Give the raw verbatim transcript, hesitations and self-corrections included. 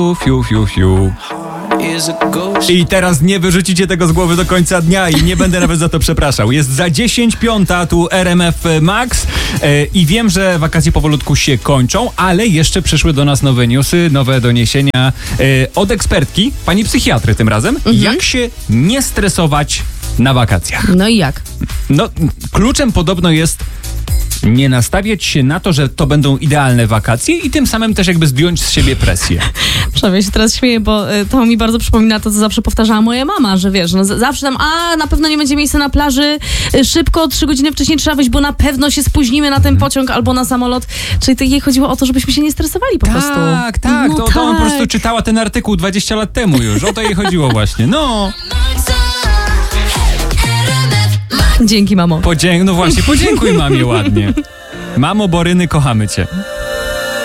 Fiu, fiu, fiu. I teraz nie wyrzucicie tego z głowy do końca dnia i nie będę nawet za to przepraszał. Jest za dziesięć piąta, tu R M F Max e, i wiem, że wakacje powolutku się kończą, ale jeszcze przyszły do nas nowe newsy, nowe doniesienia e, od ekspertki, pani psychiatry tym razem, mhm. jak się nie stresować na wakacjach. No i jak? No, kluczem podobno jest nie nastawiać się na to, że to będą idealne wakacje i tym samym też jakby zdjąć z siebie presję. Przynajmniej się teraz śmieję, bo to mi bardzo przypomina to, co zawsze powtarzała moja mama, że wiesz, no zawsze tam, a na pewno nie będzie miejsca na plaży, szybko, trzy godziny wcześniej trzeba wyjść, bo na pewno się spóźnimy na ten pociąg albo na samolot. Czyli to jej chodziło o to, żebyśmy się nie stresowali po tak, prostu. Tak, tak, no to, tak. to on po prostu czytała ten artykuł dwadzieścia lat temu już, o to jej chodziło właśnie, no. Dzięki, mamo. Podzięk- no właśnie, podziękuj mamie ładnie. Mamo Boryny, kochamy cię.